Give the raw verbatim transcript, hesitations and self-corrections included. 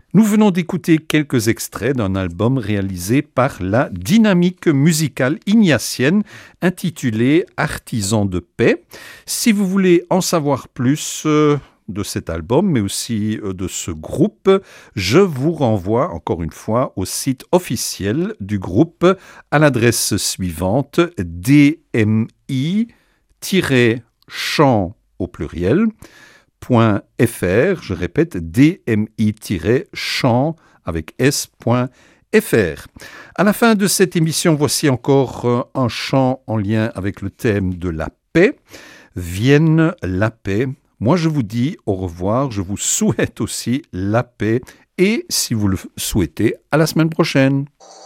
Nous venons d'écouter quelques extraits d'un album réalisé par la dynamique musicale ignatienne intitulé Artisans de paix. Si vous voulez en savoir plus euh, de cet album, mais aussi euh, de ce groupe, je vous renvoie encore une fois au site officiel du groupe à l'adresse suivante d m i tiret chant au pluriel .fr, je répète, d m i tiret chant avec s.fr. À la fin de cette émission, voici encore un chant en lien avec le thème de la paix. Vienne la paix. Moi, je vous dis au revoir. Je vous souhaite aussi la paix. Et si vous le souhaitez, à la semaine prochaine.